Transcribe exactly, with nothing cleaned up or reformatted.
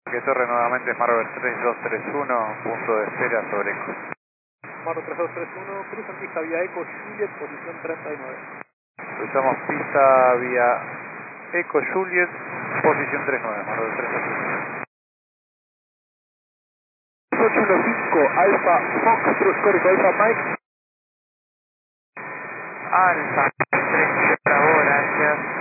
Que torre nuevamente Marver tres dos tres uno, punto de espera sobre Eco. Marver tres dos tres uno, cruzan pista vía Eco Juliet, posición treinta y nueve. Cruzamos pista vía Eco Juliet, posición treinta y nueve, Marver tres dos tres uno. ocho uno cinco, Alfa Fox, Cruz Córico Alfa Mike. Alfa, tres, bravo, gracias.